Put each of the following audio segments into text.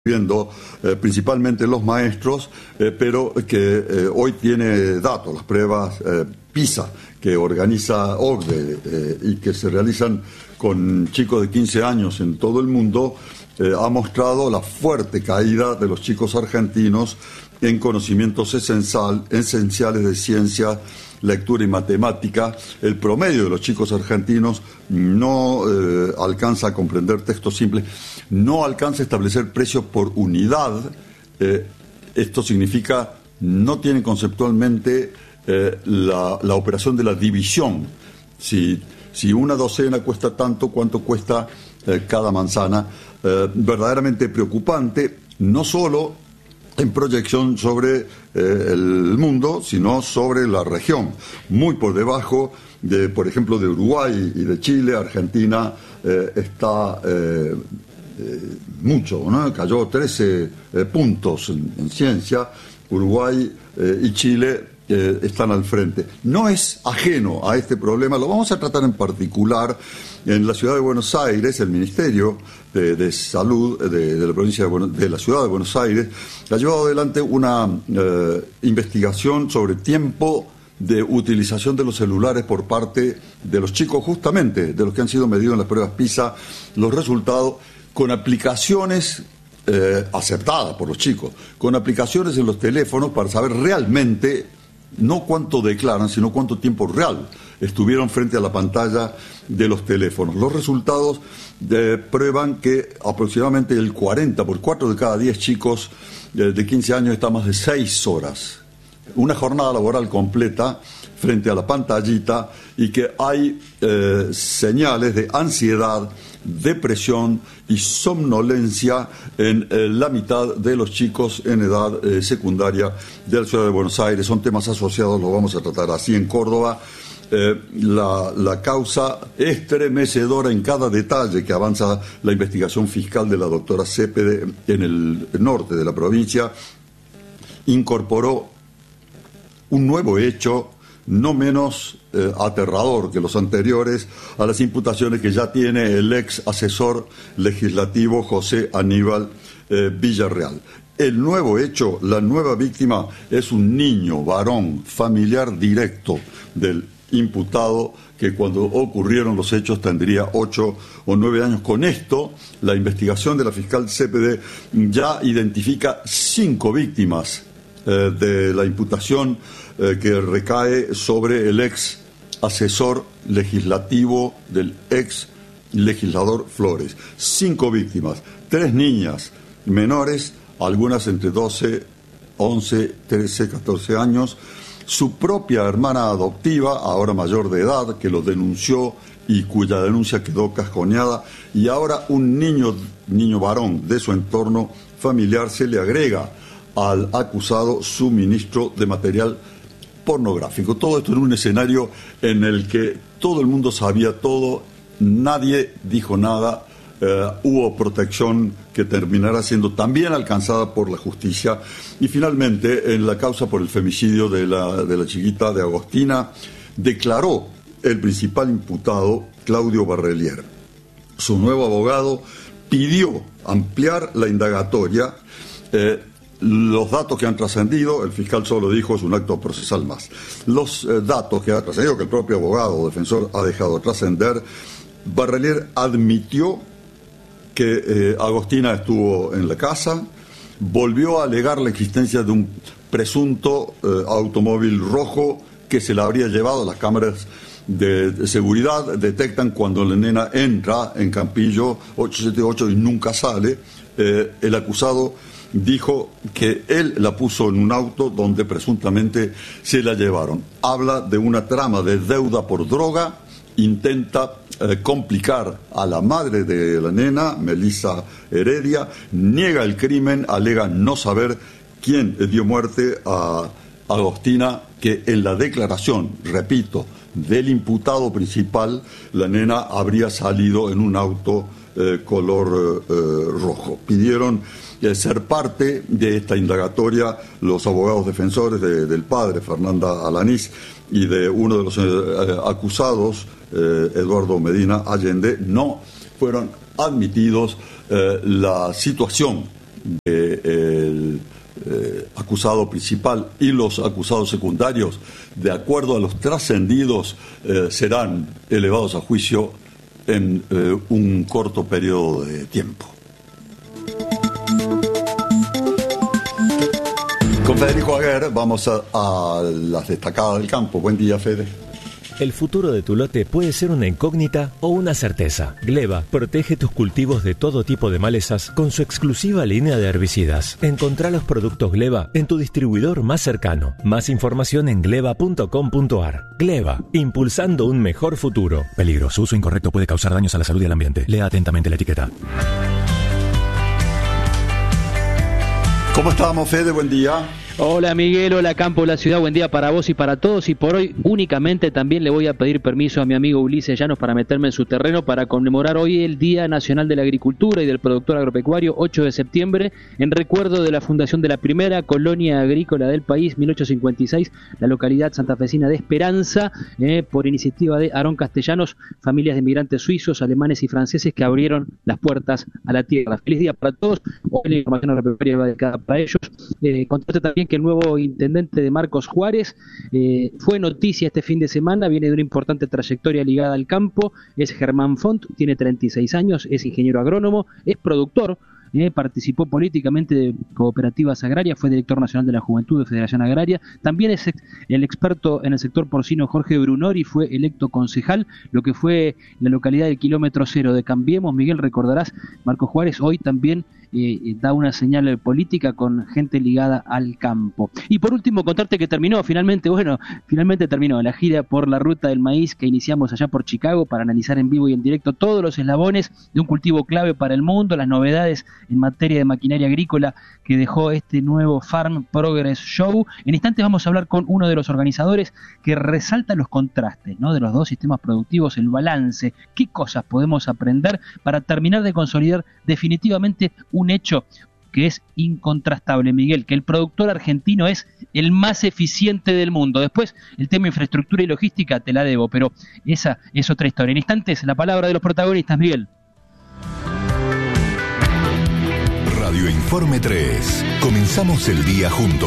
viendo principalmente los maestros, pero que hoy tiene datos, las pruebas PISA que organiza OCDE y que se realizan con chicos de 15 años en todo el mundo, ha mostrado la fuerte caída de los chicos argentinos en conocimientos esenciales de ciencia, lectura y matemática. El promedio de los chicos argentinos no alcanza a comprender textos simples, no alcanza a establecer precios por unidad. Esto significa no tienen conceptualmente la operación de la división. Si una docena cuesta tanto, ¿cuánto cuesta cada manzana? Verdaderamente preocupante, no solo en proyección sobre el mundo, sino sobre la región, muy por debajo de, por ejemplo, de Uruguay y de Chile. Argentina está mucho, ¿no? Cayó 13 puntos en ciencia. Uruguay y Chile están al frente. No es ajeno a este problema, lo vamos a tratar en particular en la ciudad de Buenos Aires. El Ministerio de Salud de la provincia de la ciudad de Buenos Aires ha llevado adelante una investigación sobre tiempo de utilización de los celulares por parte de los chicos, justamente de los que han sido medidos en las pruebas PISA, los resultados con aplicaciones aceptadas por los chicos, con aplicaciones en los teléfonos para saber realmente no cuánto declaran, sino cuánto tiempo real estuvieron frente a la pantalla de los teléfonos. Los resultados prueban que aproximadamente el 40 por 4 de cada 10 chicos de 15 años está más de 6 horas. Una jornada laboral completa frente a la pantallita, y que hay señales de ansiedad, depresión y somnolencia en la mitad de los chicos en edad secundaria de la ciudad de Buenos Aires. Son temas asociados, los vamos a tratar así en Córdoba. La causa estremecedora en cada detalle que avanza la investigación fiscal de la doctora Cepede en el norte de la provincia incorporó un nuevo hecho no menos aterrador que los anteriores a las imputaciones que ya tiene el ex asesor legislativo José Aníbal Villarreal. El nuevo hecho, la nueva víctima, es un niño varón, familiar directo del imputado, que cuando ocurrieron los hechos tendría 8 o 9 años. Con esto, la investigación de la fiscal Cepede ya identifica 5 víctimas de la imputación que recae sobre el ex asesor legislativo del ex legislador Flores. 5 víctimas, 3 niñas menores, algunas entre 12, 11, 13, 14 años, su propia hermana adoptiva, ahora mayor de edad, que lo denunció y cuya denuncia quedó casconeada, y ahora un niño varón de su entorno familiar. Se le agrega al acusado suministro de material pornográfico. Todo esto en un escenario en el que todo el mundo sabía todo, nadie dijo nada, hubo protección que terminará siendo también alcanzada por la justicia. Y finalmente, en la causa por el femicidio de la chiquita de Agostina, declaró el principal imputado, Claudio Barrelier. Su nuevo abogado pidió ampliar la indagatoria. Los datos que han trascendido, el fiscal solo dijo, es un acto procesal más. Los datos que ha trascendido, que el propio abogado o defensor ha dejado trascender, Barrelier admitió que Agostina estuvo en la casa, volvió a alegar la existencia de un presunto automóvil rojo que se la habría llevado. Las cámaras de seguridad detectan cuando la nena entra en Campillo 878 y nunca sale. El acusado dijo que él la puso en un auto donde presuntamente se la llevaron. Habla de una trama de deuda por droga, intenta complicar a la madre de la nena, Melissa Heredia, niega el crimen, alega no saber quién dio muerte a Agostina, que en la declaración, repito, del imputado principal, la nena habría salido en un auto color rojo. Pidieron ser parte de esta indagatoria los abogados defensores del padre, Fernanda Alanís, y de uno de los acusados, Eduardo Medina Allende. No fueron admitidos. La situación del acusado principal y los acusados secundarios, de acuerdo a los trascendidos, serán elevados a juicio en un corto periodo de tiempo. Con Federico Aguer vamos a las destacadas del campo. Buen día, Fede. El futuro de tu lote puede ser una incógnita o una certeza. Gleba protege tus cultivos de todo tipo de malezas con su exclusiva línea de herbicidas. Encontrá los productos Gleba en tu distribuidor más cercano. Más información en gleba.com.ar. Gleba, impulsando un mejor futuro. Peligro, su uso incorrecto puede causar daños a la salud y al ambiente. Lea atentamente la etiqueta. ¿Cómo estamos, Fede? Buen día. Hola Miguel, hola Campo, la ciudad, buen día para vos y para todos. Y por hoy únicamente también le voy a pedir permiso a mi amigo Ulises Llanos para meterme en su terreno para conmemorar hoy el Día Nacional de la Agricultura y del Productor Agropecuario, 8 de septiembre, en recuerdo de la fundación de la primera colonia agrícola del país, 1856, la localidad santafesina de Esperanza, por iniciativa de Aarón Castellanos, familias de migrantes suizos, alemanes y franceses que abrieron las puertas a la tierra. Feliz día para todos. Hoy la información agropecuaria va dedicada para ellos. Contarte también que el nuevo intendente de Marcos Juárez fue noticia este fin de semana, viene de una importante trayectoria ligada al campo, es Germán Font, tiene 36 años, es ingeniero agrónomo, es productor, participó políticamente de cooperativas agrarias, fue director nacional de la Juventud de Federación Agraria, también es el experto en el sector porcino Jorge Brunori, fue electo concejal, lo que fue la localidad del kilómetro cero de Cambiemos. Miguel, recordarás, Marcos Juárez hoy también da una señal política con gente ligada al campo. Y por último, contarte que finalmente terminó la gira por la ruta del maíz que iniciamos allá por Chicago para analizar en vivo y en directo todos los eslabones de un cultivo clave para el mundo, las novedades en materia de maquinaria agrícola que dejó este nuevo Farm Progress Show. En instantes vamos a hablar con uno de los organizadores que resalta los contrastes, ¿no?, de los dos sistemas productivos, el balance, qué cosas podemos aprender para terminar de consolidar definitivamente un hecho que es incontrastable, Miguel, que el productor argentino es el más eficiente del mundo. Después, el tema infraestructura y logística te la debo, pero esa es otra historia. En instantes, la palabra de los protagonistas, Miguel. Radio Informe 3. Comenzamos el día juntos.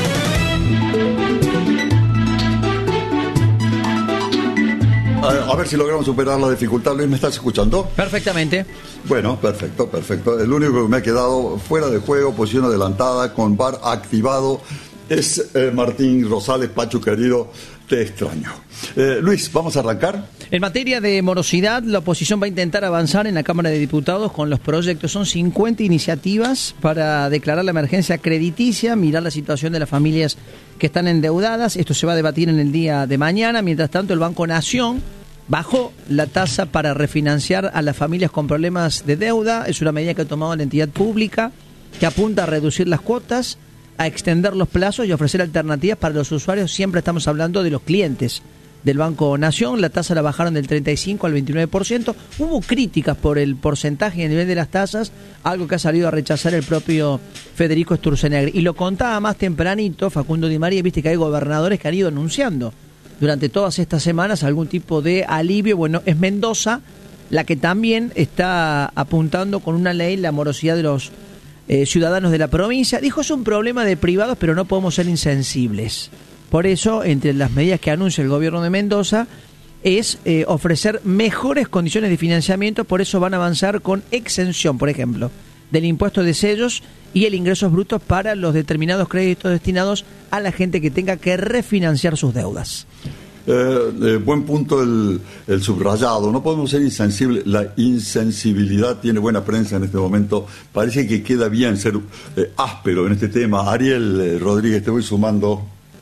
A ver si logramos superar la dificultad. Luis, ¿me estás escuchando? Perfectamente. Bueno, perfecto. El único que me ha quedado fuera de juego, posición adelantada, con VAR activado, es Martín Rosales. Pachu, querido, te extraño. Luis, ¿vamos a arrancar? En materia de morosidad, la oposición va a intentar avanzar en la Cámara de Diputados con los proyectos. Son 50 iniciativas para declarar la emergencia crediticia, mirar la situación de las familias que están endeudadas. Esto se va a debatir en el día de mañana. Mientras tanto, el Banco Nación bajó la tasa para refinanciar a las familias con problemas de deuda. Es una medida que ha tomado la entidad pública que apunta a reducir las cuotas, a extender los plazos y ofrecer alternativas para los usuarios. Siempre estamos hablando de los clientes del Banco Nación. La tasa la bajaron del 35 al 29%. Hubo críticas por el porcentaje y el nivel de las tasas, algo que ha salido a rechazar el propio Federico Sturzenegger. Y lo contaba más tempranito Facundo Di María, viste que hay gobernadores que han ido anunciando durante todas estas semanas algún tipo de alivio. Bueno, es Mendoza la que también está apuntando con una ley la morosidad de los ciudadanos de la provincia. Dijo, es un problema de privados, pero no podemos ser insensibles. Por eso, entre las medidas que anuncia el gobierno de Mendoza, es ofrecer mejores condiciones de financiamiento. Por eso van a avanzar con exención, por ejemplo, del impuesto de sellos y el ingresos brutos para los determinados créditos destinados a la gente que tenga que refinanciar sus deudas. Buen punto el subrayado. No podemos ser insensibles. La insensibilidad tiene buena prensa en este momento. Parece que queda bien ser áspero en este tema. Ariel Rodríguez, te voy sumando.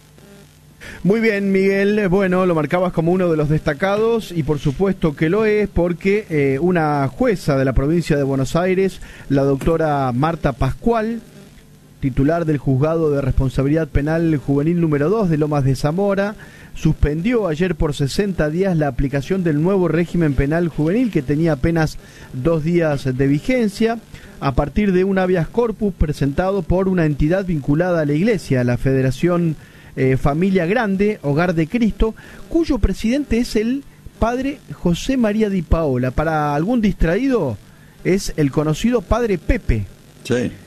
Muy bien, Miguel. Bueno, lo marcabas como uno de los destacados y por supuesto que lo es porque una jueza de la provincia de Buenos Aires, la doctora Marta Pascual, titular del Juzgado de Responsabilidad Penal Juvenil número 2 de Lomas de Zamora, suspendió ayer por 60 días la aplicación del nuevo régimen penal juvenil que tenía apenas 2 días de vigencia a partir de un habeas corpus presentado por una entidad vinculada a la Iglesia, la Federación Familia Grande, Hogar de Cristo, cuyo presidente es el padre José María Di Paola. Para algún distraído es el conocido padre Pepe. Sí.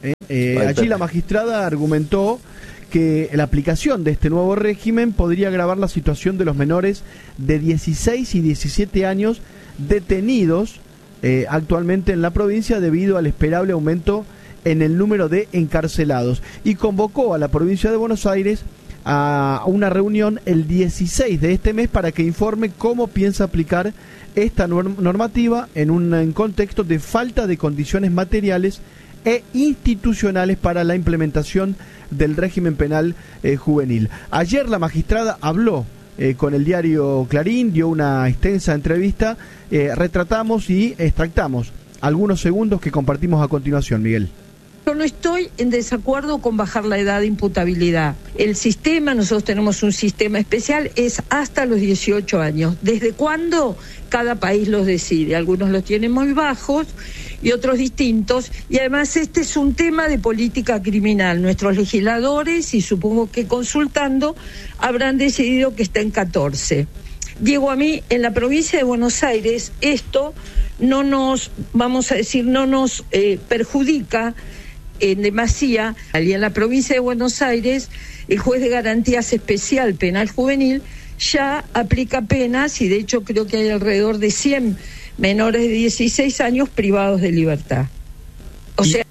Allí la magistrada argumentó que la aplicación de este nuevo régimen podría agravar la situación de los menores de 16 y 17 años detenidos actualmente en la provincia debido al esperable aumento en el número de encarcelados, y convocó a la provincia de Buenos Aires a una reunión el 16 de este mes para que informe cómo piensa aplicar esta normativa en un contexto de falta de condiciones materiales e institucionales para la implementación del régimen penal juvenil. Ayer la magistrada habló con el diario Clarín, dio una extensa entrevista, retratamos y extractamos algunos segundos que compartimos a continuación, Miguel. Yo no estoy en desacuerdo con bajar la edad de imputabilidad. El sistema, nosotros tenemos un sistema especial, es hasta los 18 años. ¿Desde cuándo? Cada país los decide. Algunos los tienen muy bajos y otros distintos. Y además este es un tema de política criminal. Nuestros legisladores, y supongo que consultando, habrán decidido que está en 14. Diego, a mí, en la provincia de Buenos Aires, esto no nos, vamos a decir, no nos perjudica en demasía. Y en la provincia de Buenos Aires, el juez de garantías especial penal juvenil ya aplica penas, y de hecho creo que hay alrededor de 100 menores de 16 años privados de libertad. O sea...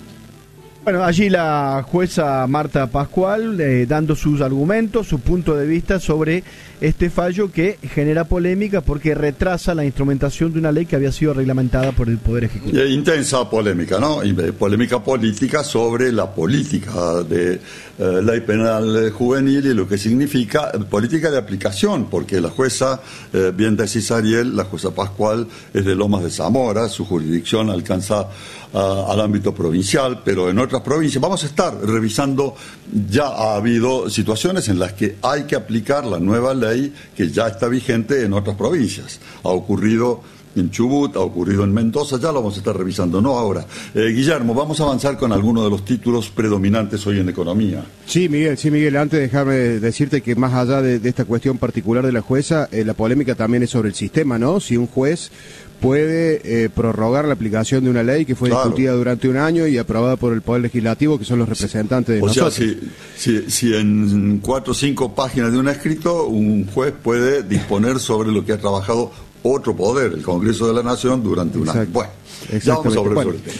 Bueno, allí la jueza Marta Pascual dando sus argumentos, su punto de vista sobre este fallo que genera polémica porque retrasa la instrumentación de una ley que había sido reglamentada por el Poder Ejecutivo. Intensa polémica, ¿no? Polémica política sobre la política de ley penal juvenil y lo que significa política de aplicación, porque la jueza, bien decís Ariel, la jueza Pascual es de Lomas de Zamora, su jurisdicción alcanza al ámbito provincial, pero en otras provincias vamos a estar revisando. Ya ha habido situaciones en las que hay que aplicar la nueva ley que ya está vigente en otras provincias. Ha ocurrido en Chubut, ha ocurrido en Mendoza, ya lo vamos a estar revisando, no ahora. Guillermo, vamos a avanzar con algunos de los títulos predominantes hoy en economía. Sí, Miguel, antes déjame decirte que más allá de esta cuestión particular de la jueza, la polémica también es sobre el sistema, ¿no? Si un juez puede prorrogar la aplicación de una ley que fue discutida durante un año y aprobada por el Poder Legislativo, que son los representantes de nosotros. O sea, si en 4 o 5 páginas de un escrito, un juez puede disponer sobre lo que ha trabajado otro poder, el Congreso de la Nación, durante un año. Bueno, ya vamos a hablar sobre el tema.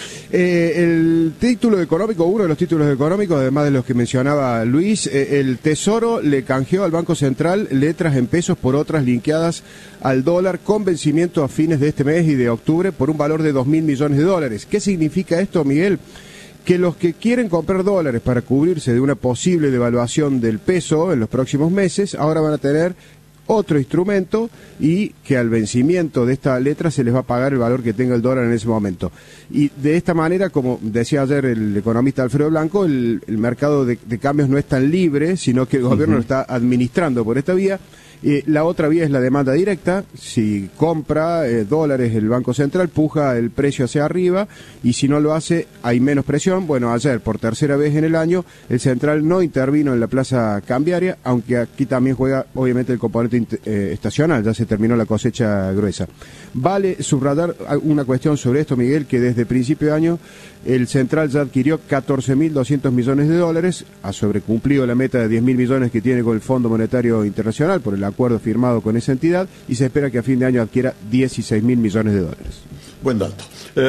El título económico, uno de los títulos económicos, además de los que mencionaba Luis, el Tesoro le canjeó al Banco Central letras en pesos por otras linkeadas al dólar con vencimiento a fines de este mes y de octubre por un valor de 2.000 millones de dólares. ¿Qué significa esto, Miguel? Que los que quieren comprar dólares para cubrirse de una posible devaluación del peso en los próximos meses, ahora van a tener otro instrumento y que al vencimiento de esta letra se les va a pagar el valor que tenga el dólar en ese momento. Y de esta manera, como decía ayer el economista Alfredo Blanco, el mercado de cambios no es tan libre, sino que el gobierno lo está administrando por esta vía. La otra vía es la demanda directa. Si compra dólares el Banco Central, puja el precio hacia arriba, y si no lo hace, hay menos presión. Bueno, ayer, por tercera vez en el año, el Central no intervino en la plaza cambiaria, aunque aquí también juega, obviamente, el componente estacional. Ya se terminó la cosecha gruesa. Vale subrayar una cuestión sobre esto, Miguel, que desde principio de año el Central ya adquirió 14.200 millones de dólares, ha sobrecumplido la meta de 10.000 millones que tiene con el Fondo Monetario Internacional por el acuerdo firmado con esa entidad, y se espera que a fin de año adquiera 16.000 millones de dólares. Buen dato.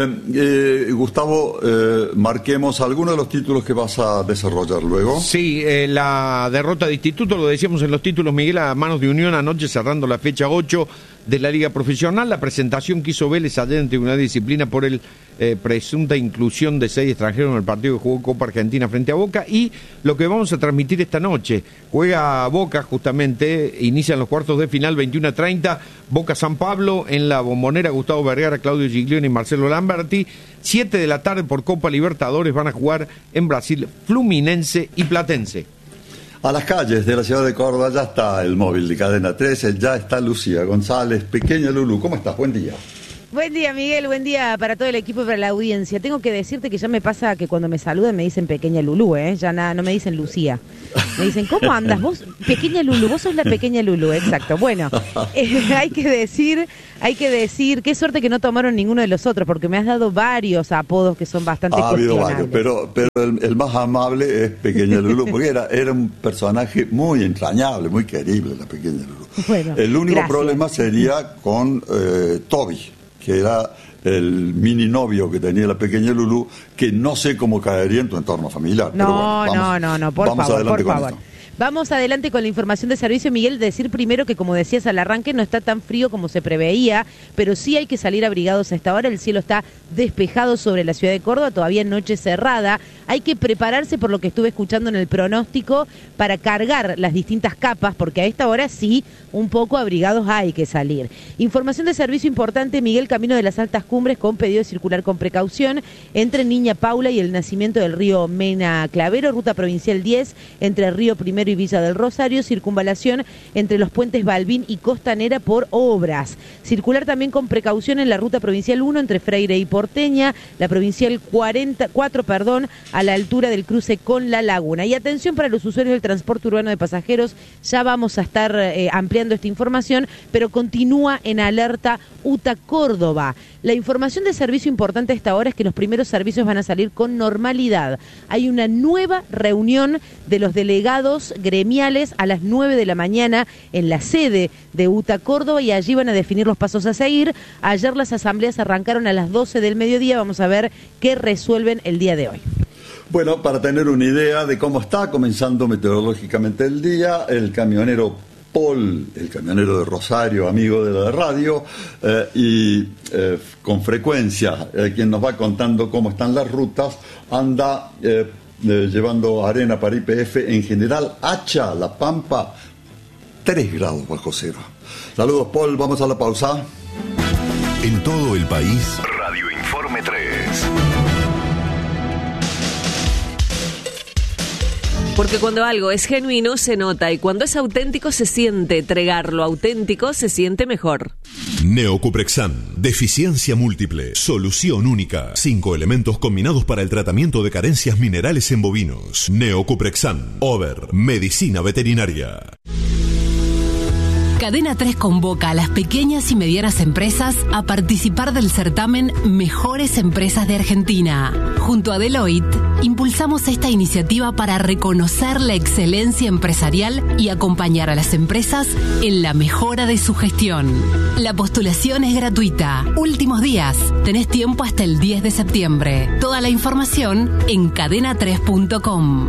Gustavo, marquemos algunos de los títulos que vas a desarrollar luego. Sí, la derrota de Instituto, lo decíamos en los títulos, Miguel, a manos de Unión anoche, cerrando la fecha 8 de la Liga Profesional. La presentación que hizo Vélez ayer en Tribunal de Disciplina por el presunta inclusión de 6 extranjeros en el partido que jugó Copa Argentina frente a Boca, y lo que vamos a transmitir esta noche. Juega Boca justamente, inician los cuartos de final 21:30, Boca San Pablo, en la Bombonera Gustavo Vergara, Claudio Giglione y Marcelo Lamberti. 7 de la tarde por Copa Libertadores van a jugar en Brasil Fluminense y Platense. A las calles de la ciudad de Córdoba ya está el móvil de Cadena 13, ya está Lucía González. Pequeña Lulú, ¿cómo estás? Buen día. Buen día, Miguel, buen día para todo el equipo y para la audiencia. Tengo que decirte que ya me pasa que cuando me saludan me dicen pequeña Lulú, ya no me dicen Lucía. Me dicen, ¿cómo andas vos? Pequeña Lulú, vos sos la pequeña Lulú, exacto. Bueno, hay que decir, qué suerte que no tomaron ninguno de los otros, porque me has dado varios apodos que son bastante cuestionables. Ha habido varios, pero el más amable es pequeña Lulú, porque era un personaje muy entrañable, muy querible, la pequeña Lulú. Bueno, el único problema sería con Toby, que era el mini novio que tenía la pequeña Lulú, que no sé cómo caería en tu entorno familiar. No, por favor. Vamos adelante con la información de servicio, Miguel. Decir primero que, como decías al arranque, no está tan frío como se preveía, pero sí hay que salir abrigados a esta hora. El cielo está despejado sobre la ciudad de Córdoba, todavía noche cerrada. Hay que prepararse, por lo que estuve escuchando en el pronóstico, para cargar las distintas capas, porque a esta hora sí, un poco abrigados hay que salir. Información de servicio importante, Miguel, camino de las altas cumbres con pedido de circular con precaución entre Niña Paula y el nacimiento del río Mena Clavero, ruta provincial 10, entre Río Primero y Villa del Rosario, circunvalación entre los puentes Balbín y Costanera por obras. Circular también con precaución en la ruta provincial 1 entre Freire y Porteña, la provincial 4, a la altura del cruce con La Laguna. Y atención para los usuarios del transporte urbano de pasajeros, ya vamos a estar ampliando esta información, pero continúa en alerta UTA Córdoba. La información de servicio importante a esta hora es que los primeros servicios van a salir con normalidad. Hay una nueva reunión de los delegados gremiales a las 9 de la mañana en la sede de UTA Córdoba y allí van a definir los pasos a seguir. Ayer las asambleas arrancaron a las 12 del mediodía. Vamos a ver qué resuelven el día de hoy. Bueno, para tener una idea de cómo está comenzando meteorológicamente el día, el camionero Paul, el camionero de Rosario, amigo de la radio, con frecuencia, quien nos va contando cómo están las rutas, anda llevando arena para YPF, en general, Hacha, La Pampa, 3 grados bajo cero. Saludos, Paul, vamos a la pausa. En todo el país, Radio Informe 3. Porque cuando algo es genuino se nota y cuando es auténtico se siente. Entregar lo auténtico se siente mejor. Neocuprexan, deficiencia múltiple, solución única. 5 elementos combinados para el tratamiento de carencias minerales en bovinos. Neocuprexan, Over, medicina veterinaria. Cadena 3 convoca a las pequeñas y medianas empresas a participar del certamen Mejores Empresas de Argentina. Junto a Deloitte, impulsamos esta iniciativa para reconocer la excelencia empresarial y acompañar a las empresas en la mejora de su gestión. La postulación es gratuita. Últimos días. Tenés tiempo hasta el 10 de septiembre. Toda la información en cadena3.com.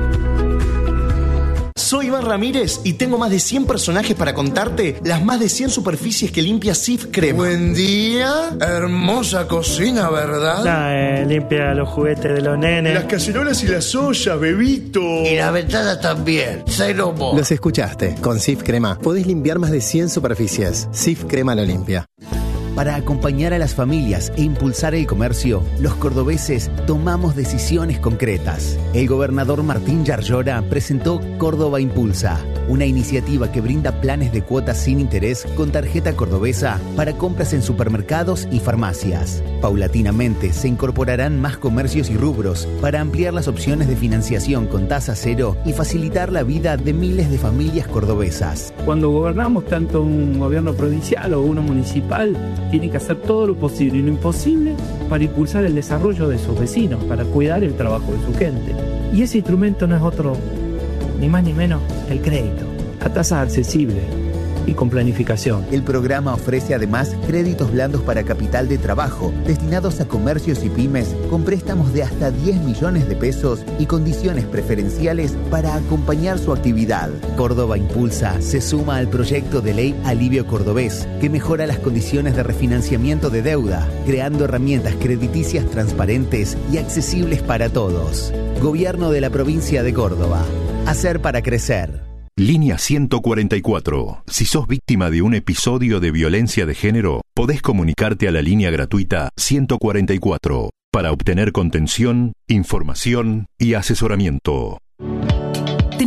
Soy Iván Ramírez y tengo más de 100 personajes para contarte las más de 100 superficies que limpia Cif Crema. Buen día, hermosa cocina, ¿verdad? Limpia los juguetes de los nenes. Las cacerolas y las ollas, bebito. Y las ventanas también, cero vos. Los escuchaste, con Cif Crema podés limpiar más de 100 superficies. Cif Crema lo limpia. Para acompañar a las familias e impulsar el comercio, los cordobeses tomamos decisiones concretas. El gobernador Martín Yarlora presentó Córdoba Impulsa, una iniciativa que brinda planes de cuotas sin interés con tarjeta cordobesa para compras en supermercados y farmacias. Paulatinamente se incorporarán más comercios y rubros para ampliar las opciones de financiación con tasa cero y facilitar la vida de miles de familias cordobesas. Cuando gobernamos tanto un gobierno provincial o uno municipal, tiene que hacer todo lo posible y lo imposible para impulsar el desarrollo de sus vecinos, para cuidar el trabajo de su gente. Y ese instrumento no es otro, ni más ni menos, el crédito, a tasa accesible y con planificación. El programa ofrece además créditos blandos para capital de trabajo, destinados a comercios y pymes, con préstamos de hasta 10 millones de pesos y condiciones preferenciales para acompañar su actividad. Córdoba Impulsa se suma al proyecto de ley Alivio Cordobés, que mejora las condiciones de refinanciamiento de deuda, creando herramientas crediticias transparentes y accesibles para todos. Gobierno de la provincia de Córdoba. Hacer para crecer. Línea 144. Si sos víctima de un episodio de violencia de género, podés comunicarte a la línea gratuita 144 para obtener contención, información y asesoramiento. ¿Tenés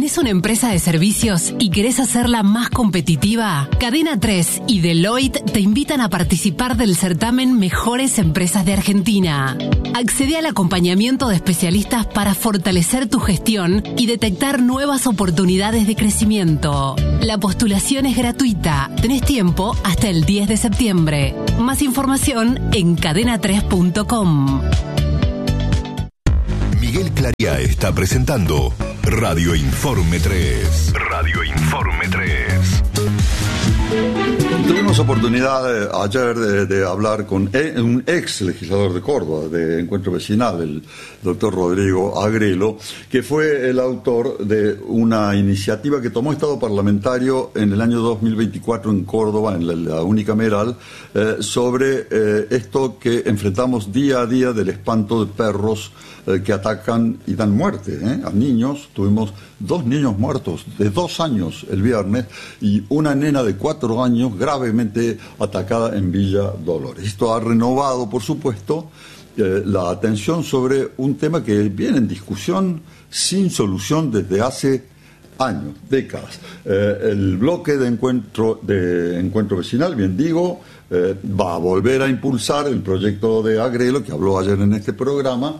¿Tenés una empresa de servicios y querés hacerla más competitiva? Cadena 3 y Deloitte te invitan a participar del certamen Mejores Empresas de Argentina. Accede al acompañamiento de especialistas para fortalecer tu gestión y detectar nuevas oportunidades de crecimiento. La postulación es gratuita. Tenés tiempo hasta el 10 de septiembre. Más información en cadena3.com. Miguel Claría está presentando Radio Informe 3. Radio Informe 3. Tuvimos oportunidad ayer de hablar con un ex legislador de Córdoba, de Encuentro Vecinal, el doctor Rodrigo Agrelo, que fue el autor de una iniciativa que tomó Estado Parlamentario en el año 2024 en Córdoba, en la unicameral, sobre esto que enfrentamos día a día del espanto de perros que atacan y dan muerte a niños. Tuvimos 2 niños muertos de 2 años el viernes y una nena de 4 años gravemente atacada en Villa Dolores. Esto ha renovado, por supuesto, la atención sobre un tema que viene en discusión sin solución desde hace años, décadas. El bloque de encuentro vecinal, bien digo, va a volver a impulsar el proyecto de Agrelo, que habló ayer en este programa.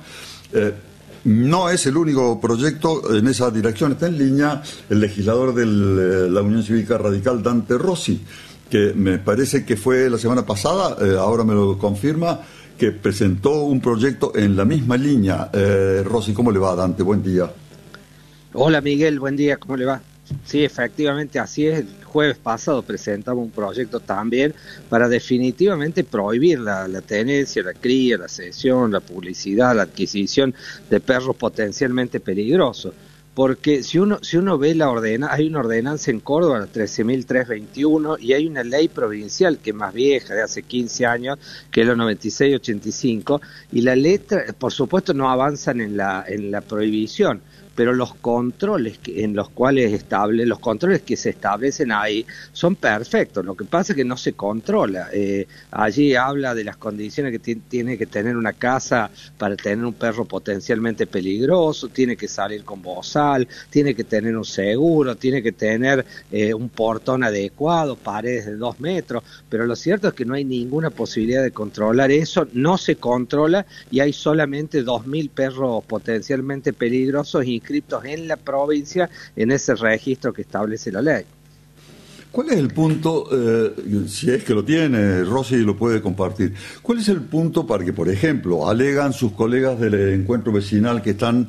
No es el único proyecto en esa dirección. Está en línea el legislador de la Unión Cívica Radical, Dante Rossi, que me parece que fue la semana pasada, ahora me lo confirma, que presentó un proyecto en la misma línea. Rossi, ¿cómo le va, Dante? Buen día. Hola, Miguel, buen día, ¿cómo le va? Sí, efectivamente, así es. El jueves pasado presentamos un proyecto también para definitivamente prohibir la tenencia, la cría, la cesión, la publicidad, la adquisición de perros potencialmente peligrosos. Porque si uno ve hay una ordenanza en Córdoba, la 13.321, y hay una ley provincial que es más vieja, de hace 15 años, que es la 9685, y la letra, por supuesto, no avanzan en la prohibición, pero los controles los controles que se establecen ahí son perfectos. Lo que pasa es que no se controla. Allí habla de las condiciones que tiene que tener una casa para tener un perro potencialmente peligroso, tiene que salir con bozal, tiene que tener un seguro, tiene que tener un portón adecuado, paredes de 2 metros, pero lo cierto es que no hay ninguna posibilidad de controlar eso, no se controla y hay solamente 2.000 perros potencialmente peligrosos inscritos en la provincia en ese registro que establece la ley. ¿Cuál es el punto, si es que lo tiene, Rossi lo puede compartir, cuál es el punto para que, por ejemplo, alegan sus colegas del encuentro vecinal que están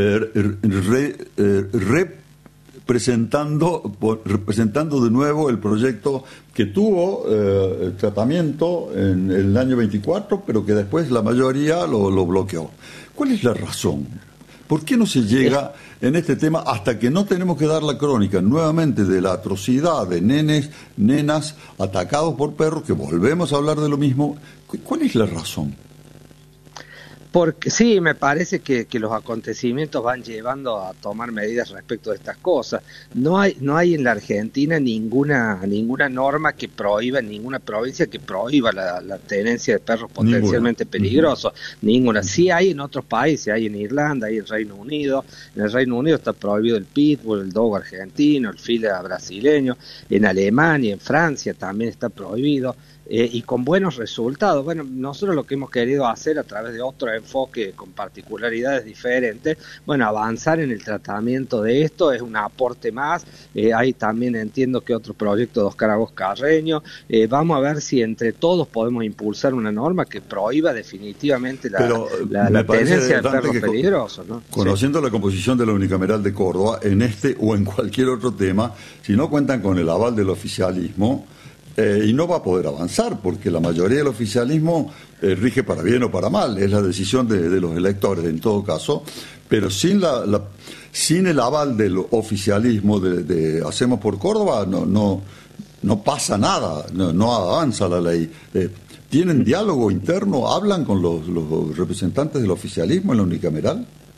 representando de nuevo el proyecto que tuvo tratamiento en el año 24, pero que después la mayoría lo bloqueó? ¿Cuál es la razón? ¿Por qué no se llega en este tema hasta que no tenemos que dar la crónica nuevamente de la atrocidad de nenas atacados por perros, que volvemos a hablar de lo mismo? ¿Cuál es la razón? Porque sí, me parece que los acontecimientos van llevando a tomar medidas respecto de estas cosas. No hay en la Argentina ninguna norma que prohíba, ninguna provincia que prohíba la tenencia de perros potencialmente peligrosos. Ninguna. Sí hay en otros países, hay en Irlanda, hay en Reino Unido. En el Reino Unido está prohibido el pitbull, el dogo argentino, el fila brasileño. En Alemania, en Francia también está prohibido. Y con buenos resultados. Bueno, nosotros lo que hemos querido hacer a través de otro enfoque con particularidades diferentes, bueno, avanzar en el tratamiento de esto es un aporte más. Hay también, entiendo que otro proyecto de Oscar Agos Carreño. Vamos a ver si entre todos podemos impulsar una norma que prohíba definitivamente la tenencia de perros peligrosos, ¿no? Conociendo la composición de la unicameral de Córdoba, en este o en cualquier otro tema, si no cuentan con el aval del oficialismo, y no va a poder avanzar, porque la mayoría del oficialismo rige para bien o para mal, es la decisión de los electores en todo caso, pero sin el aval del oficialismo de Hacemos por Córdoba no pasa nada, no avanza la ley. ¿Tienen diálogo interno? ¿Hablan con los representantes del oficialismo en la unicameral?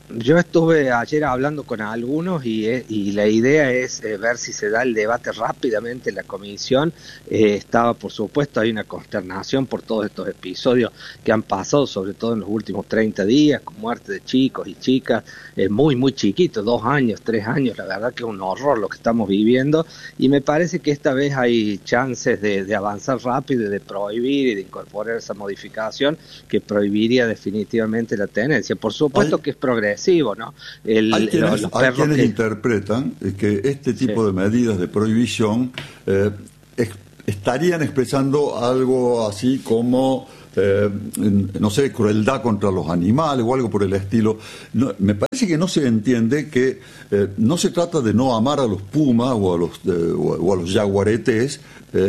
Yo estuve ayer hablando con algunos y la idea es ver si se da el debate rápidamente en la comisión. Estaba, por supuesto, hay una consternación por todos estos episodios que han pasado, sobre todo en los últimos 30 días, con muerte de chicos y chicas muy, muy chiquitos, 2 años, 3 años. La verdad que es un horror lo que estamos viviendo y me parece que esta vez hay chances de avanzar rápido y de prohibir y de incorporar esa modificación que prohibiría definitivamente la tenencia. Por supuesto que es progresivo. ¿No? Hay quienes interpretan que este tipo de medidas de prohibición estarían expresando algo así como no sé, crueldad contra los animales o algo por el estilo. No, me parece que no se entiende que no se trata de no amar a los pumas o a los jaguaretes.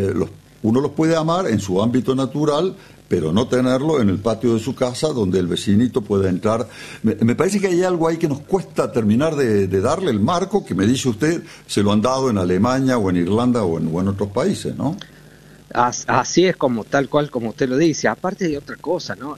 Uno los puede amar en su ámbito natural, pero no tenerlo en el patio de su casa donde el vecinito pueda entrar. Me parece que hay algo ahí que nos cuesta terminar de darle el marco que me dice usted, se lo han dado en Alemania o en Irlanda o en otros países, ¿no? Así es, como tal cual como usted lo dice. Aparte hay otra cosa, ¿no?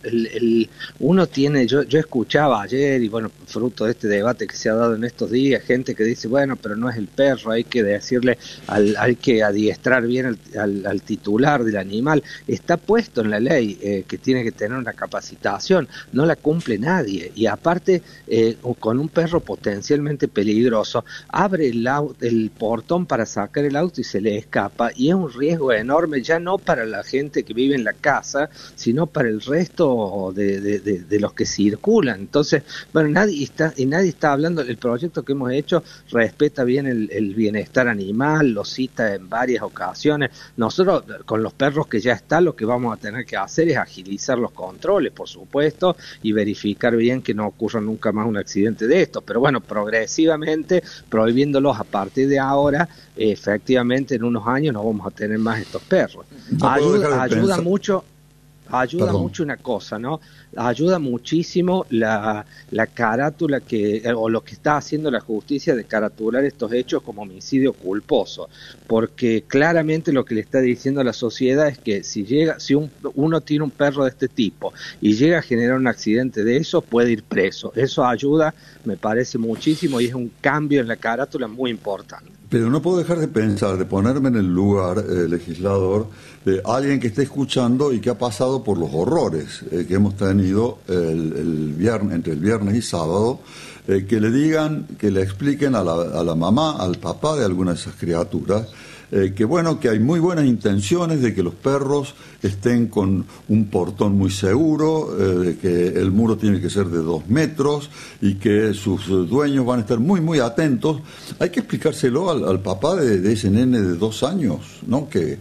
Uno tiene, yo escuchaba ayer y bueno, fruto de este debate que se ha dado en estos días, gente que dice, bueno, pero no es el perro, hay que decirle, hay que adiestrar bien al titular del animal. Está puesto en la ley que tiene que tener una capacitación, no la cumple nadie. Y aparte, con un perro potencialmente peligroso, abre el portón para sacar el auto y se le escapa, y es un riesgo enorme, ya no para la gente que vive en la casa, sino para el resto de los que circulan. Entonces, bueno, nadie está hablando. El proyecto que hemos hecho respeta bien el bienestar animal, lo cita en varias ocasiones. Nosotros, con los perros que ya están, lo que vamos a tener que hacer es agilizar los controles, por supuesto, y verificar bien que no ocurra nunca más un accidente de estos. Pero bueno, progresivamente, prohibiéndolos a partir de ahora, efectivamente en unos años no vamos a tener más estos perros. Ayuda mucho una cosa, ¿no? Ayuda muchísimo la carátula o lo que está haciendo la justicia de caratular estos hechos como homicidio culposo, porque claramente lo que le está diciendo a la sociedad es que si uno tiene un perro de este tipo y llega a generar un accidente de eso, puede ir preso. Eso ayuda, me parece muchísimo, y es un cambio en la carátula muy importante. Pero no puedo dejar de pensar, de ponerme en el lugar, legislador, de alguien que esté escuchando y que ha pasado por los horrores que hemos tenido entre el viernes y sábado, que le digan, que le expliquen a la mamá, al papá de alguna de esas criaturas, que bueno, que hay muy buenas intenciones de que los perros estén con un portón muy seguro, de que el muro tiene que ser de 2 metros y que sus dueños van a estar muy, muy atentos. Hay que explicárselo al papá de ese nene de 2 años, ¿no? Que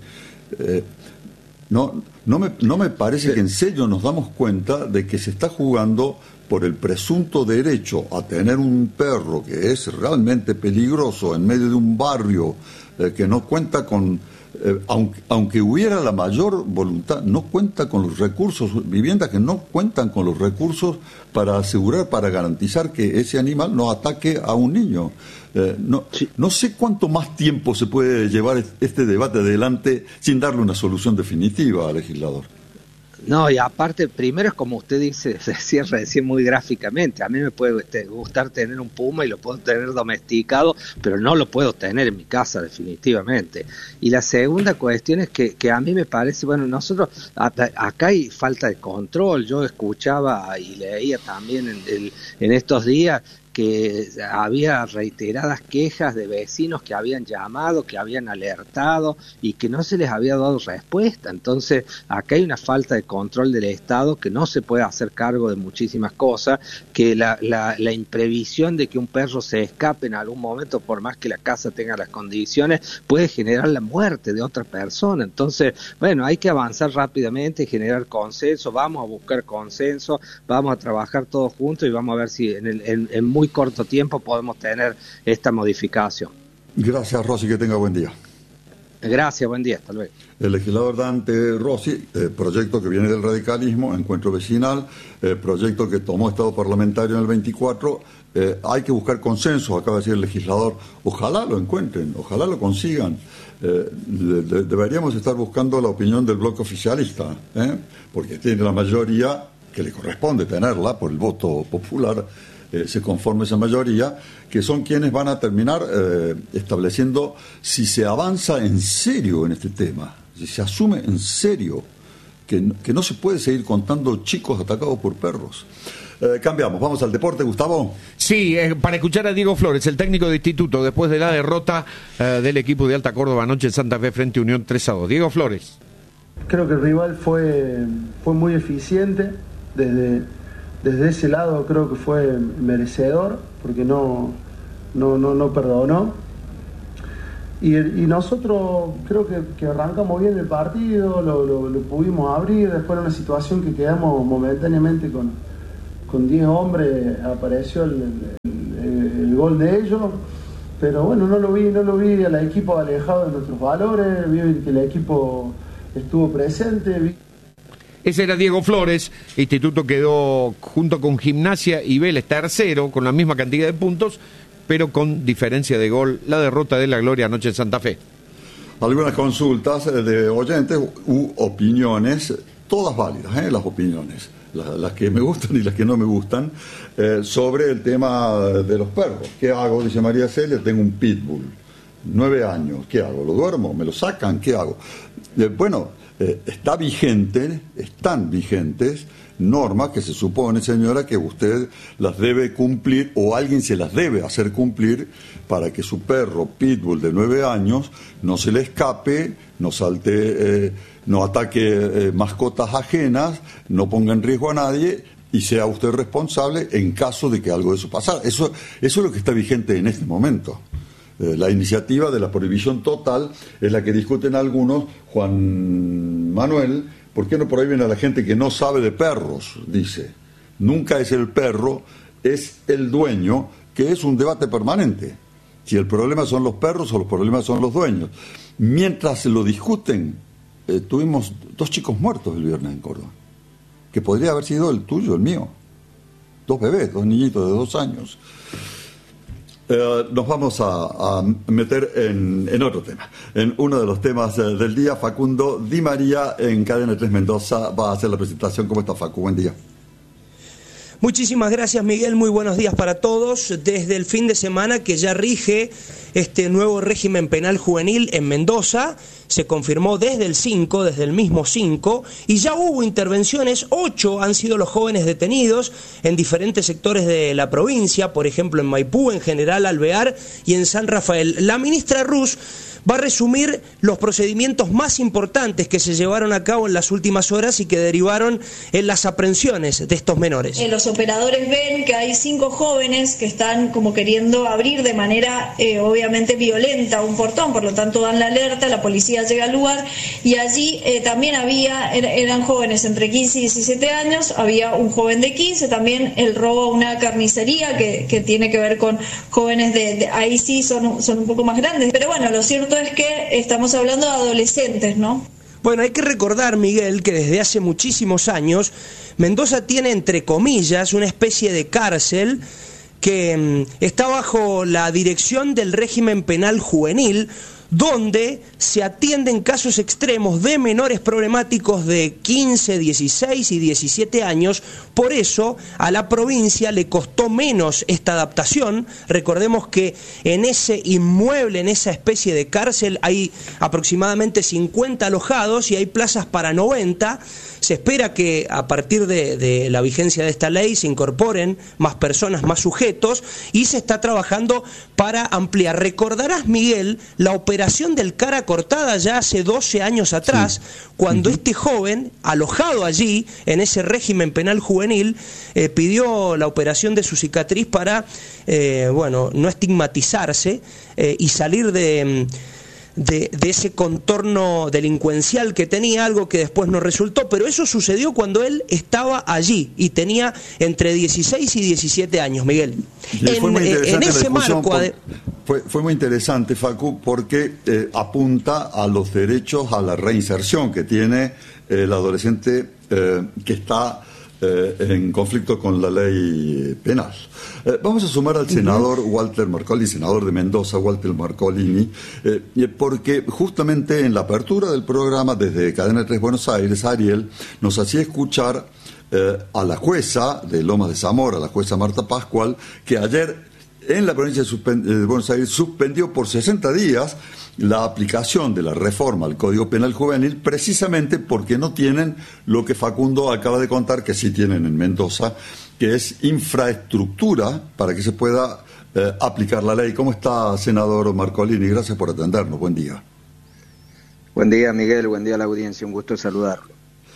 no me parece que en serio nos damos cuenta de que se está jugando por el presunto derecho a tener un perro que es realmente peligroso en medio de un barrio que no cuenta con, aunque hubiera la mayor voluntad, no cuenta con los recursos, viviendas que no cuentan con los recursos para asegurar, para garantizar que ese animal no ataque a un niño. No sé cuánto más tiempo se puede llevar este debate adelante sin darle una solución definitiva al legislador. No, y aparte, primero es como usted decía recién muy gráficamente, a mí me puede gustar tener un puma y lo puedo tener domesticado, pero no lo puedo tener en mi casa definitivamente. Y la segunda cuestión es que a mí me parece, bueno, nosotros, acá hay falta de control. Yo escuchaba y leía también en estos días que había reiteradas quejas de vecinos que habían llamado, que habían alertado y que no se les había dado respuesta. Entonces, acá hay una falta de control del Estado, que no se puede hacer cargo de muchísimas cosas, que la imprevisión de que un perro se escape en algún momento, por más que la casa tenga las condiciones, puede generar la muerte de otra persona. Entonces, bueno, hay que avanzar rápidamente y generar consenso. Vamos a buscar consenso, vamos a trabajar todos juntos y vamos a ver si en muy corto tiempo podemos tener esta modificación. Gracias, Rossi, que tenga buen día. Gracias, buen día, hasta luego. El legislador Dante Rossi, proyecto que viene del radicalismo, encuentro vecinal, proyecto que tomó Estado Parlamentario en el 24, hay que buscar consenso, acaba de decir el legislador, ojalá lo encuentren, ojalá lo consigan. Deberíamos estar buscando la opinión del bloque oficialista, porque tiene la mayoría que le corresponde tenerla por el voto popular. se conforme esa mayoría, que son quienes van a terminar estableciendo si se avanza en serio en este tema, si se asume en serio que no se puede seguir contando chicos atacados por perros. Cambiamos, vamos al deporte, Gustavo. Sí, para escuchar a Diego Flores, el técnico de Instituto, después de la derrota del equipo de Alta Córdoba anoche en Santa Fe frente a Unión 3-2. Diego Flores. Creo que el rival fue muy eficiente, desde ese lado creo que fue merecedor, porque no perdonó. Y nosotros creo que arrancamos bien el partido, lo pudimos abrir, después de una situación que quedamos momentáneamente con 10 hombres, apareció el gol de ellos, pero bueno, no lo vi al equipo alejado de nuestros valores, vi que el equipo estuvo presente. Ese era Diego Flores. Instituto quedó junto con Gimnasia y Vélez tercero, con la misma cantidad de puntos, pero con diferencia de gol, la derrota de la Gloria anoche en Santa Fe. Algunas consultas de oyentes u opiniones, todas válidas, las opiniones, las que me gustan y las que no me gustan, sobre el tema de los perros. ¿Qué hago? Dice María Celia, tengo un pitbull, 9 años, ¿qué hago? ¿Lo duermo? ¿Me lo sacan? ¿Qué hago? Están vigentes normas que se supone, señora, que usted las debe cumplir o alguien se las debe hacer cumplir para que su perro pitbull de 9 años no se le escape, no salte, no ataque mascotas ajenas, no ponga en riesgo a nadie y sea usted responsable en caso de que algo de eso pasara. Eso es lo que está vigente en este momento. La iniciativa de la prohibición total es la que discuten algunos. Juan Manuel, ¿por qué no prohíben a la gente que no sabe de perros? Dice, nunca es el perro, es el dueño, que es un debate permanente. Si el problema son los perros o los problemas son los dueños. Mientras lo discuten, tuvimos 2 chicos muertos el viernes en Córdoba, que podría haber sido el tuyo, el mío. 2 bebés, 2 niñitos de 2 años. Nos vamos a meter en otro tema. En uno de los temas del día, Facundo Di María en Cadena 3 Mendoza va a hacer la presentación. ¿Cómo está, Facu? Buen día. Muchísimas gracias, Miguel. Muy buenos días para todos. Desde el fin de semana que ya rige este nuevo régimen penal juvenil en Mendoza, se confirmó desde el mismo 5, y ya hubo intervenciones. 8 han sido los jóvenes detenidos en diferentes sectores de la provincia, por ejemplo en Maipú, en General Alvear y en San Rafael. La ministra Rus va a resumir los procedimientos más importantes que se llevaron a cabo en las últimas horas y que derivaron en las aprehensiones de estos menores. Los operadores ven que hay 5 jóvenes que están como queriendo abrir de manera obviamente violenta un portón, por lo tanto dan la alerta, la policía llega al lugar y allí también eran jóvenes entre 15 y 17 años, había un joven de 15, también el robo a una carnicería que tiene que ver con jóvenes ahí sí son un poco más grandes, pero bueno, lo cierto es que estamos hablando de adolescentes, ¿no? Bueno, hay que recordar, Miguel, que desde hace muchísimos años Mendoza tiene, entre comillas, una especie de cárcel que está bajo la dirección del régimen penal juvenil, donde se atienden casos extremos de menores problemáticos de 15, 16 y 17 años. Por eso a la provincia le costó menos esta adaptación. Recordemos que en ese inmueble, en esa especie de cárcel, hay aproximadamente 50 alojados y hay plazas para 90. Se espera que a partir de la vigencia de esta ley se incorporen más personas, más sujetos, y se está trabajando para ampliar. Recordarás, Miguel, la operación del Cara Cortada ya hace 12 años atrás, sí, cuando este joven, alojado allí, en ese régimen penal juvenil, pidió la operación de su cicatriz para, no estigmatizarse y salir de ese contorno delincuencial que tenía, algo que después no resultó, pero eso sucedió cuando él estaba allí y tenía entre 16 y 17 años, Miguel. En ese marco... Fue muy interesante, Facu, porque apunta a los derechos a la reinserción que tiene el adolescente que está en conflicto con la ley penal. Vamos a sumar al senador Walter Marcolini, senador de Mendoza, Walter Marcolini, porque justamente en la apertura del programa desde Cadena 3 Buenos Aires, Ariel nos hacía escuchar a la jueza de Lomas de Zamora, la jueza Marta Pascual, que ayer en la provincia de Buenos Aires suspendió por 60 días la aplicación de la reforma al Código Penal Juvenil, precisamente porque no tienen lo que Facundo acaba de contar que sí tienen en Mendoza, que es infraestructura para que se pueda aplicar la ley. ¿Cómo está, senador Marcolini? Gracias por atendernos. Buen día. Buen día, Miguel. Buen día a la audiencia. Un gusto saludarlo.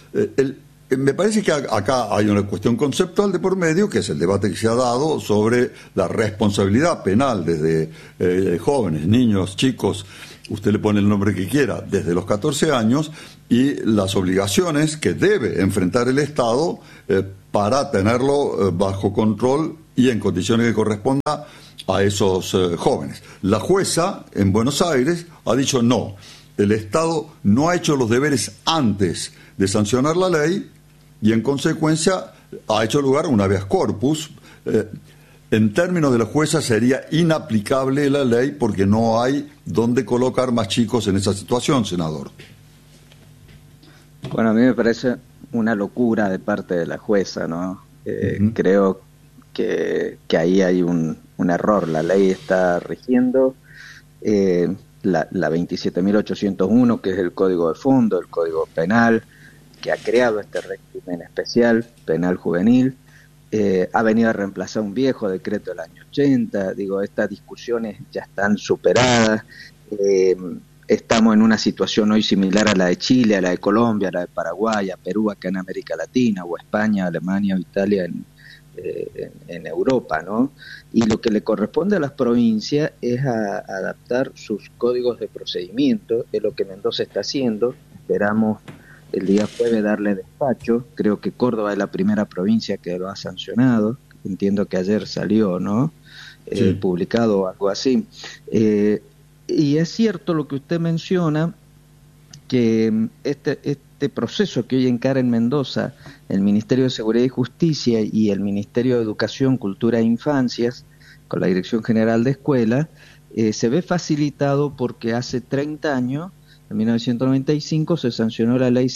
Me parece que acá hay una cuestión conceptual de por medio, que es el debate que se ha dado sobre la responsabilidad penal desde jóvenes, niños, chicos, usted le pone el nombre que quiera, desde los 14 años, y las obligaciones que debe enfrentar el Estado para tenerlo bajo control y en condiciones que corresponda a esos jóvenes. La jueza en Buenos Aires ha dicho no, el Estado no ha hecho los deberes antes de sancionar la ley y en consecuencia ha hecho lugar a un habeas corpus. En términos de la jueza sería inaplicable la ley porque no hay dónde colocar más chicos en esa situación, senador. Bueno, a mí me parece una locura de parte de la jueza, ¿no? Creo que ahí hay un error. La ley está rigiendo la 27.801, que es el Código de Fondo, el Código Penal, que ha creado este régimen especial, penal juvenil, ha venido a reemplazar un viejo decreto del año 80, estas discusiones ya están superadas, estamos en una situación hoy similar a la de Chile, a la de Colombia, a la de Paraguay, a Perú acá en América Latina, o a España, Alemania o Italia en Europa, ¿no? Y lo que le corresponde a las provincias es adaptar sus códigos de procedimiento, es lo que Mendoza está haciendo. Esperamos el día jueves darle despacho. Creo que Córdoba es la primera provincia que lo ha sancionado. Entiendo que ayer salió, ¿no? Sí. Publicado o algo así. Y es cierto lo que usted menciona, que este proceso que hoy encara en Mendoza el Ministerio de Seguridad y Justicia y el Ministerio de Educación, Cultura e Infancias, con la Dirección General de Escuela, se ve facilitado porque hace 30 años, en 1995, se sancionó la Ley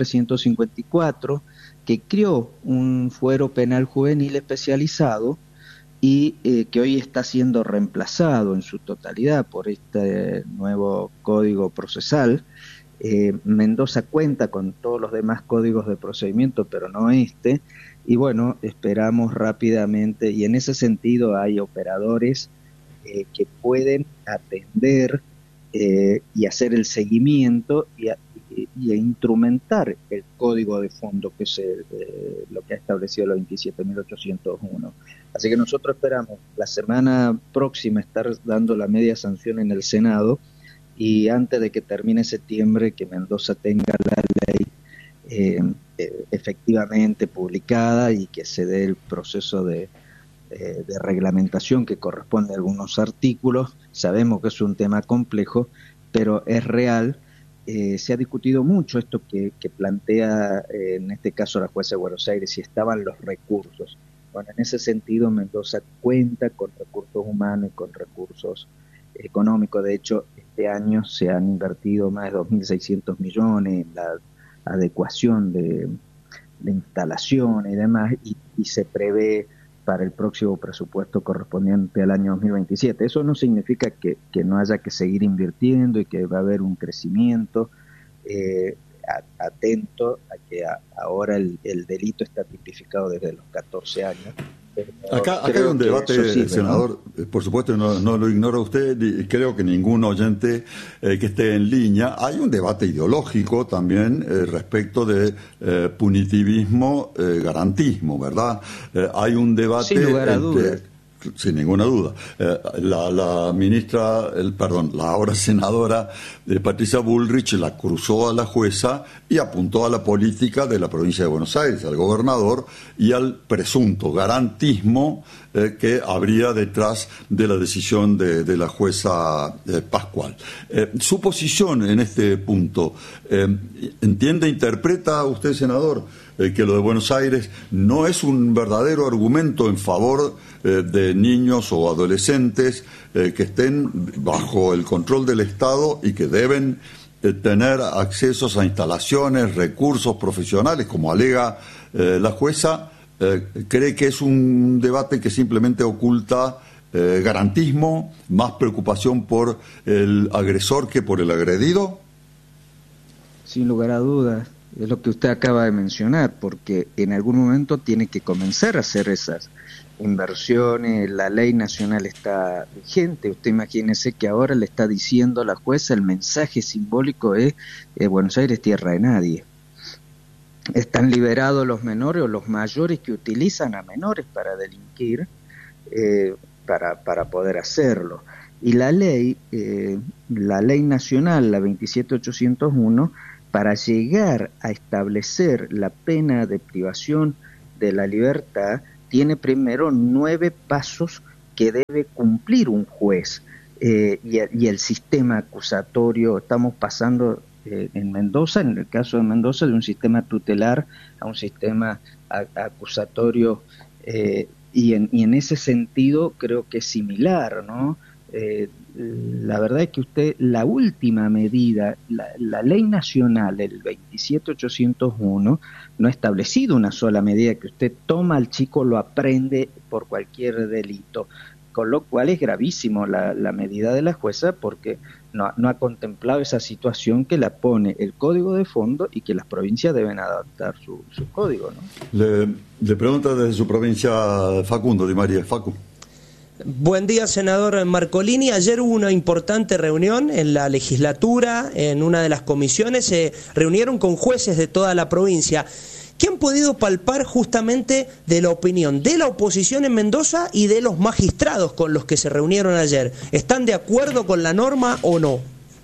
6.354, que creó un fuero penal juvenil especializado y que hoy está siendo reemplazado en su totalidad por este nuevo Código Procesal. Mendoza cuenta con todos los demás códigos de procedimiento, pero no este, y bueno, esperamos rápidamente, y en ese sentido hay operadores que pueden atender y hacer el seguimiento y instrumentar el código de fondo, que es lo que ha establecido la 27.801. Así que nosotros esperamos la semana próxima estar dando la media sanción en el Senado, y antes de que termine septiembre que Mendoza tenga la ley efectivamente publicada y que se dé el proceso de reglamentación que corresponde a algunos artículos. Sabemos que es un tema complejo, pero es real. Se ha discutido mucho esto que plantea en este caso la jueza de Buenos Aires, si estaban los recursos. Bueno, en ese sentido Mendoza cuenta con recursos humanos y con recursos económicos. De hecho, este año se han invertido más de 2.600 millones en la adecuación de instalaciones y demás, y se prevé para el próximo presupuesto correspondiente al año 2027. Eso no significa que no haya que seguir invirtiendo y que va a haber un crecimiento. Atento a que ahora el delito está tipificado desde los 14 años. Acá hay un debate, sirve, senador, ¿no? Por supuesto no lo ignora usted, y creo que ningún oyente que esté en línea. Hay un debate ideológico también respecto de punitivismo, garantismo, ¿verdad? Hay un debate sin lugar a dudas. Sin ninguna duda. La ministra, la ahora senadora Patricia Bullrich la cruzó a la jueza y apuntó a la política de la provincia de Buenos Aires, al gobernador y al presunto garantismo que habría detrás de la decisión de la jueza Pascual. Su posición en este punto, interpreta usted, senador, que lo de Buenos Aires no es un verdadero argumento en favor de niños o adolescentes que estén bajo el control del Estado y que deben tener accesos a instalaciones, recursos profesionales, como alega La jueza cree que es un debate que simplemente oculta garantismo, más preocupación por el agresor que por el agredido. Sin lugar a dudas, es lo que usted acaba de mencionar, porque en algún momento tiene que comenzar a hacer esas inversiones. La ley nacional está vigente. Usted imagínese que ahora le está diciendo a la jueza, el mensaje simbólico es Buenos Aires tierra de nadie. Están liberados los menores o los mayores que utilizan a menores para delinquir, para poder hacerlo. Y la ley nacional, la 27801, para llegar a establecer la pena de privación de la libertad, tiene primero 9 pasos que debe cumplir un juez. Y el sistema acusatorio, estamos pasando en Mendoza, en el caso de Mendoza, de un sistema tutelar a un sistema acusatorio, y en ese sentido creo que es similar, ¿no? La verdad es que la última medida, la ley nacional, el 27801, no ha establecido una sola medida que usted toma al chico, lo aprende por cualquier delito, con lo cual es gravísimo la medida de la jueza, porque no ha contemplado esa situación que la pone el código de fondo y que las provincias deben adaptar su código, ¿no? Le pregunta desde su provincia Facundo Di María. Facu. Buen día, senador Marcolini. Ayer hubo una importante reunión en la legislatura, en una de las comisiones, se reunieron con jueces de toda la provincia. ¿Qué han podido palpar justamente de la opinión de la oposición en Mendoza y de los magistrados con los que se reunieron ayer? ¿Están de acuerdo con la norma o no?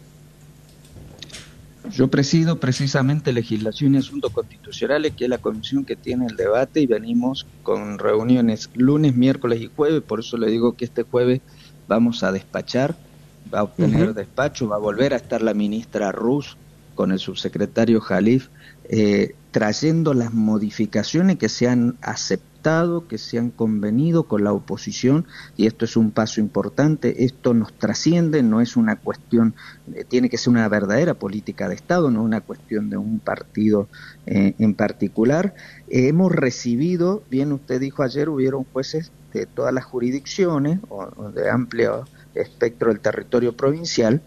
Yo presido precisamente Legislación y Asuntos Constitucionales, que es la comisión que tiene el debate, y venimos con reuniones lunes, miércoles y jueves. Por eso le digo que este jueves vamos a despachar, va a obtener despacho, va a volver a estar la ministra Ruz con el subsecretario Jalif, trayendo las modificaciones que se han aceptado, que se han convenido con la oposición, y esto es un paso importante. Esto nos trasciende, no es una cuestión, tiene que ser una verdadera política de Estado, no una cuestión de un partido en particular. Hemos recibido, bien usted dijo ayer, hubieron jueces de todas las jurisdicciones, o de amplio espectro del territorio provincial,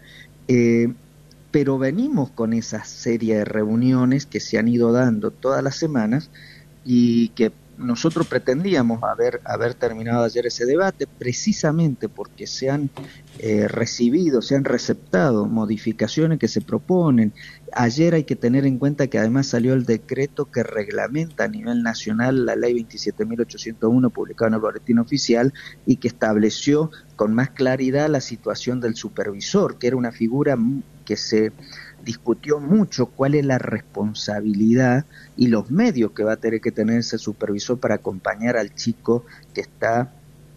pero venimos con esa serie de reuniones que se han ido dando todas las semanas y que nosotros pretendíamos haber terminado ayer ese debate, precisamente porque se han recibido, se han receptado modificaciones que se proponen. Ayer hay que tener en cuenta que además salió el decreto que reglamenta a nivel nacional la ley 27.801 publicada en el Boletín Oficial, y que estableció con más claridad la situación del supervisor, que era una figura que se discutió mucho, cuál es la responsabilidad y los medios que va a tener que tener ese supervisor para acompañar al chico que está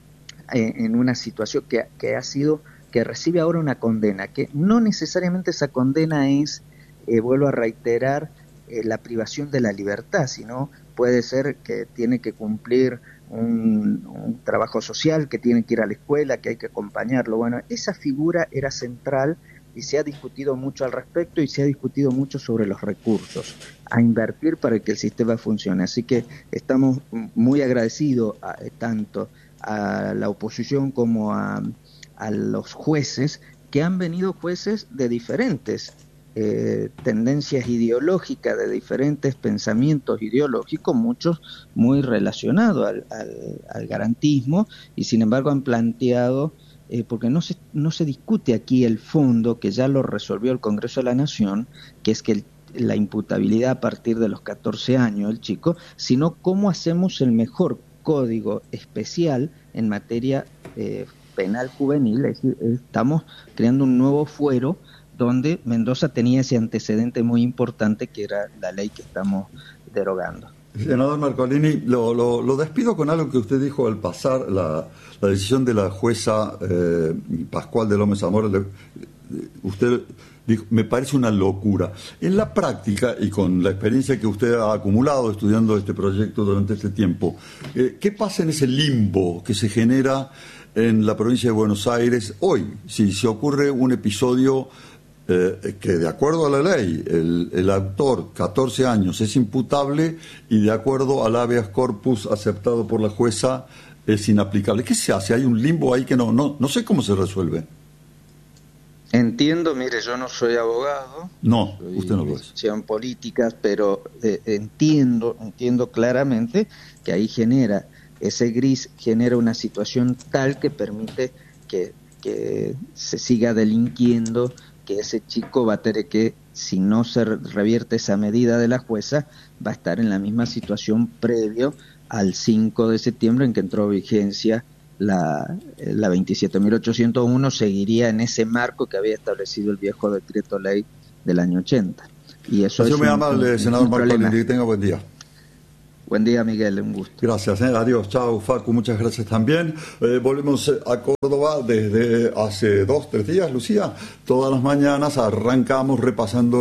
en una situación que recibe ahora una condena, que no necesariamente esa condena es, vuelvo a reiterar, la privación de la libertad, sino puede ser que tiene que cumplir un trabajo social, que tiene que ir a la escuela, que hay que acompañarlo. Bueno, esa figura era central y se ha discutido mucho al respecto, y se ha discutido mucho sobre los recursos a invertir para que el sistema funcione. Así que estamos muy agradecidos tanto a la oposición como a los jueces, que han venido jueces de diferentes tendencias ideológicas, de diferentes pensamientos ideológicos, muchos muy relacionados al garantismo, y sin embargo han planteado, porque no se discute aquí el fondo, que ya lo resolvió el Congreso de la Nación, que es que la imputabilidad a partir de los 14 años el chico, sino cómo hacemos el mejor código especial en materia penal juvenil. Es decir, estamos creando un nuevo fuero donde Mendoza tenía ese antecedente muy importante, que era la ley que estamos derogando. Senador Marcolini, lo despido con algo que usted dijo al pasar la decisión de la jueza Pascual de López Zamora. Usted dijo, me parece una locura. En la práctica, y con la experiencia que usted ha acumulado estudiando este proyecto durante este tiempo, ¿qué pasa en ese limbo que se genera en la provincia de Buenos Aires hoy? Si se ocurre un episodio que de acuerdo a la ley, el autor, 14 años, es imputable y de acuerdo al habeas corpus aceptado por la jueza es inaplicable. ¿Qué se hace? Hay un limbo ahí que no sé cómo se resuelve. Entiendo, mire, yo no soy abogado. No, usted no lo es. Políticas, pero entiendo claramente que ahí ese gris genera una situación tal que permite que se siga delinquiendo, que ese chico va a tener que, si no se revierte esa medida de la jueza, va a estar en la misma situación previo al 5 de septiembre en que entró a vigencia la 27.801, seguiría en ese marco que había establecido el viejo decreto ley del año 80. Y eso es muy amable, senador Marcolini, que tenga buen día. Buen día, Miguel, un gusto. Gracias, adiós, chao, Facu, muchas gracias también. Volvemos a Córdoba desde hace 2-3 días, Lucía. Todas las mañanas arrancamos revisando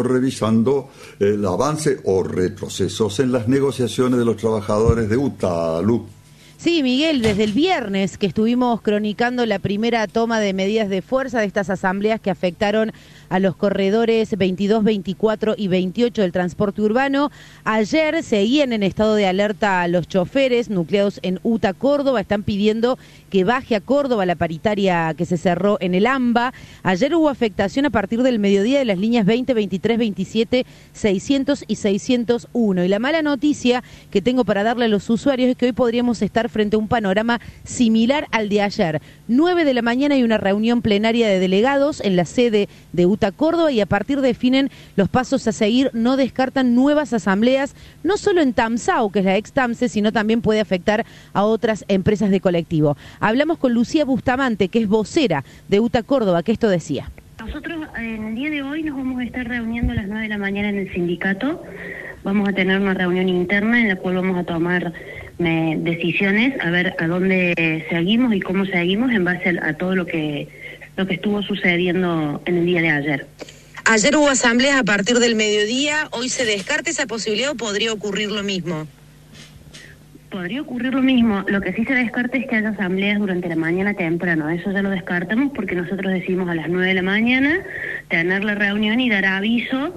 el avance o retrocesos en las negociaciones de los trabajadores de UTA, Lu. Sí, Miguel, desde el viernes que estuvimos cronicando la primera toma de medidas de fuerza de estas asambleas que afectaron a los corredores 22, 24 y 28 del transporte urbano. Ayer seguían en estado de alerta a los choferes nucleados en UTA Córdoba, están pidiendo que baje a Córdoba la paritaria que se cerró en el AMBA. Ayer hubo afectación a partir del mediodía de las líneas 20, 23, 27, 600 y 601. Y la mala noticia que tengo para darle a los usuarios es que hoy podríamos estar frente a un panorama similar al de ayer. 9 de la mañana hay una reunión plenaria de delegados en la sede de UTA Córdoba y a partir definen los pasos a seguir. No descartan nuevas asambleas, no solo en Tamsau, que es la ex Tamse, sino también puede afectar a otras empresas de colectivo. Hablamos con Lucía Bustamante, que es vocera de UTA Córdoba, que esto decía. Nosotros en el día de hoy nos vamos a estar reuniendo a las 9 de la mañana en el sindicato. Vamos a tener una reunión interna en la cual vamos a tomar decisiones, a ver a dónde seguimos y cómo seguimos en base a todo lo que estuvo sucediendo en el día de ayer. Ayer hubo asambleas a partir del mediodía, ¿hoy se descarta esa posibilidad o podría ocurrir lo mismo? Podría ocurrir lo mismo, lo que sí se descarta es que haya asambleas durante la mañana temprano, eso ya lo descartamos porque nosotros decidimos a las 9 de la mañana tener la reunión y dar aviso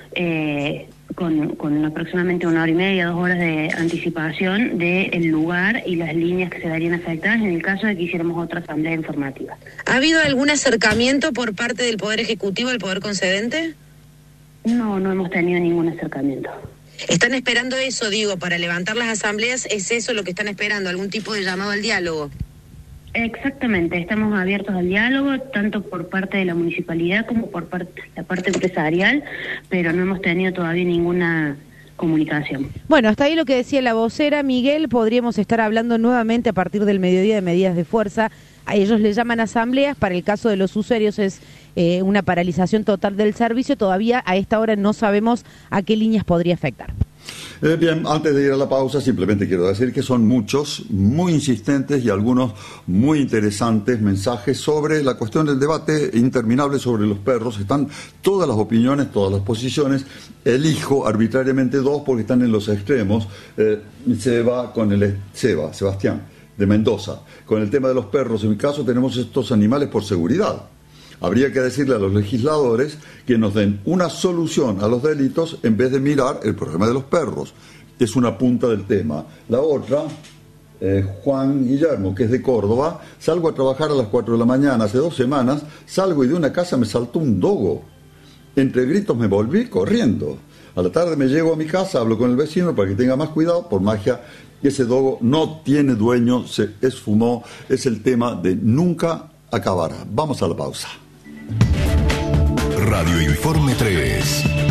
con aproximadamente 1 hora y media, 2 horas de anticipación del lugar y las líneas que se darían afectadas en el caso de que hiciéramos otra asamblea informativa. ¿Ha habido algún acercamiento por parte del Poder Ejecutivo al Poder Concedente? No hemos tenido ningún acercamiento. ¿Están esperando eso, digo, para levantar las asambleas? ¿Es eso lo que están esperando, algún tipo de llamado al diálogo? Exactamente, estamos abiertos al diálogo, tanto por parte de la municipalidad como por la parte empresarial, pero no hemos tenido todavía ninguna comunicación. Bueno, hasta ahí lo que decía la vocera. Miguel, podríamos estar hablando nuevamente a partir del mediodía de medidas de fuerza. A ellos le llaman asambleas, para el caso de los usuarios es una paralización total del servicio. Todavía a esta hora no sabemos a qué líneas podría afectar. Bien, antes de ir a la pausa, simplemente quiero decir que son muchos, muy insistentes y algunos muy interesantes mensajes sobre la cuestión del debate interminable sobre los perros. Están todas las opiniones, todas las posiciones. Elijo arbitrariamente 2 porque están en los extremos. Sebastián, de Mendoza. Con el tema de los perros, en mi caso, tenemos estos animales por seguridad. Habría que decirle a los legisladores que nos den una solución a los delitos en vez de mirar el problema de los perros. Es una punta del tema. La otra, Juan Guillermo, que es de Córdoba, salgo a trabajar a las 4 de la mañana, hace 2 semanas, salgo y de una casa me saltó un dogo. Entre gritos me volví corriendo. A la tarde me llego a mi casa, hablo con el vecino para que tenga más cuidado, por magia, ese dogo no tiene dueño, se esfumó. Es el tema de nunca acabará. Vamos a la pausa. Radio Informe 3.